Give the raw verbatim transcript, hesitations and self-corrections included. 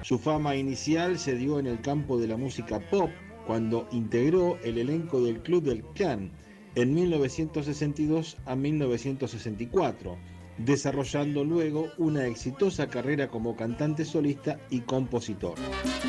Su fama inicial se dio en el campo de la música pop, cuando integró el elenco del Club del Clan en mil novecientos sesenta y dos a mil novecientos sesenta y cuatro, desarrollando luego una exitosa carrera como cantante solista y compositor.